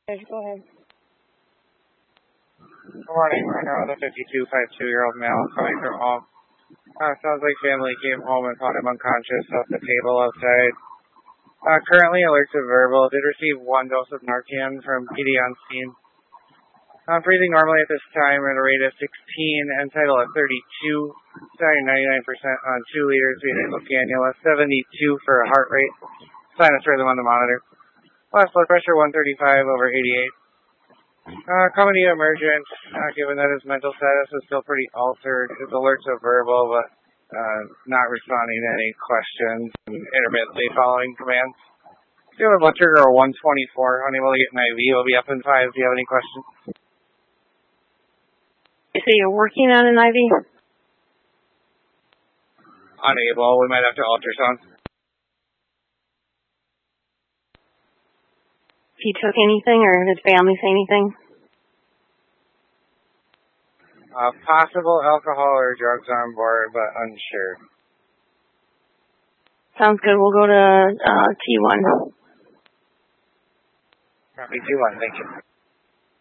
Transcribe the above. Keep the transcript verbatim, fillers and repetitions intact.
Yes, go ahead. Good morning. Right now, the fifty-two, fifty-two-year-old male coming from home. Uh, sounds like family came home and found him unconscious off the table outside. Uh, currently alert to verbal. Did receive one dose of Narcan from P D on scene. Uh, breathing normally at this time at a rate of sixteen, end tidal at thirty-two, starting ninety-nine percent on two liters via nasal cannula, seventy-two for a heart rate. Sinus rhythm on the monitor. Last blood pressure one thirty-five over eighty-eight. Uh, comedy emergent, uh, given that his mental status is still pretty altered. His alerts are verbal, but uh, not responding to any questions and intermittently following commands. If you have a blood sugar of one twenty-four, unable to get an I V, will be up in five. Do you have any questions? So you're working on an I V? Unable. We might have to ultrasound. He took anything, or did family say anything? Uh, possible alcohol or drugs on board, but unsure. Sounds good. We'll go to uh, T one. Copy T one. Thank you.